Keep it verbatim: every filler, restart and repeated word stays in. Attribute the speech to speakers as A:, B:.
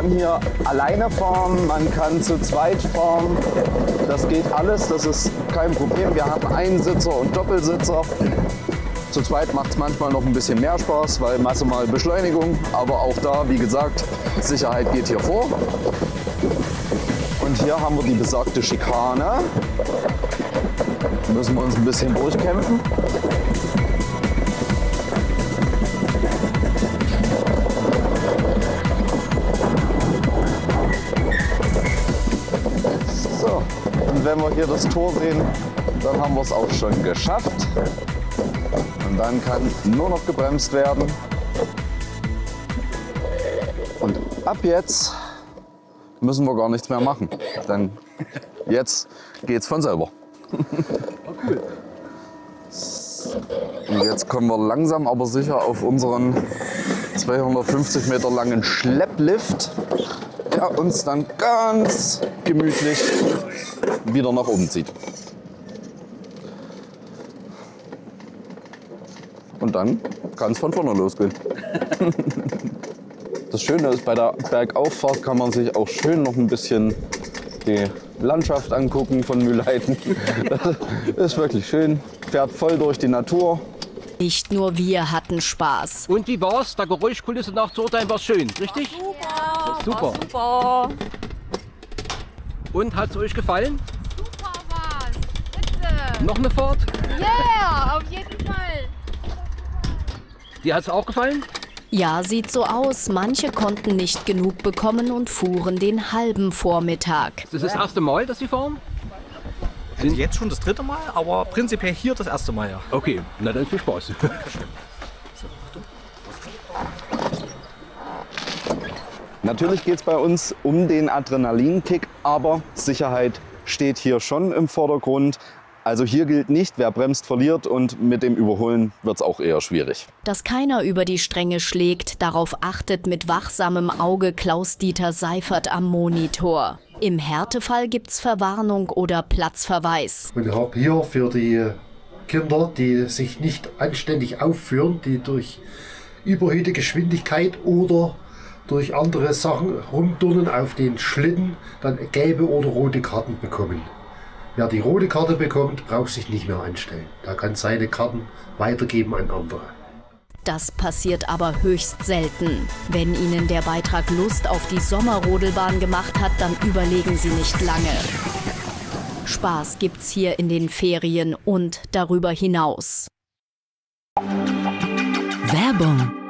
A: kann hier alleine fahren, man kann zu zweit fahren. Das geht alles, das ist kein Problem. Wir haben Einsitzer und Doppelsitzer. Zu zweit macht es manchmal noch ein bisschen mehr Spaß, weil maximal Beschleunigung. Aber auch da, wie gesagt, Sicherheit geht hier vor. Und hier haben wir die besagte Schikane. Müssen wir uns ein bisschen durchkämpfen. So, und wenn wir hier das Tor sehen, dann haben wir es auch schon geschafft. Und dann kann nur noch gebremst werden. Und ab jetzt müssen wir gar nichts mehr machen. Denn jetzt geht's von selber.
B: Oh, cool.
A: Und jetzt kommen wir langsam aber sicher auf unseren zweihundertfünfzig Meter langen Schlepplift, der uns dann ganz gemütlich wieder nach oben zieht. Und dann kann es von vorne losgehen. Das Schöne ist, bei der Bergauffahrt kann man sich auch schön noch ein bisschen die Landschaft angucken von Mühlheiden. Das ist wirklich schön, fährt voll durch die Natur.
C: Nicht nur wir hatten Spaß.
B: Und wie war's? Der Geräuschkulisse nach zu urteilen war schön, richtig?
D: Super.
B: Super.
D: War super.
B: Und hat's euch gefallen?
D: Super war's. Bitte.
B: Noch eine Fahrt?
D: Yeah, auf jeden Fall.
B: Dir hat's auch gefallen?
C: Ja, sieht so aus. Manche konnten nicht genug bekommen und fuhren den halben Vormittag.
B: Das ist das erste Mal, dass Sie fahren?
E: Also jetzt schon das dritte Mal, aber prinzipiell hier das erste Mal, ja.
B: Okay, na dann viel Spaß.
A: Natürlich geht es bei uns um den Adrenalinkick, aber Sicherheit steht hier schon im Vordergrund. Also hier gilt nicht, wer bremst, verliert, und mit dem Überholen wird es auch eher schwierig.
C: Dass keiner über die Stränge schlägt, darauf achtet mit wachsamem Auge Klaus-Dieter Seifert am Monitor. Im Härtefall gibt's Verwarnung oder Platzverweis.
F: Und ich habe hier für die Kinder, die sich nicht anständig aufführen, die durch überhöhte Geschwindigkeit oder durch andere Sachen rumturnen auf den Schlitten, dann gelbe oder rote Karten bekommen. Wer die rote Karte bekommt, braucht sich nicht mehr anstellen. Der kann seine Karten weitergeben an andere.
C: Das passiert aber höchst selten. Wenn Ihnen der Beitrag Lust auf die Sommerrodelbahn gemacht hat, dann überlegen Sie nicht lange. Spaß gibt's hier in den Ferien und darüber hinaus.
G: Werbung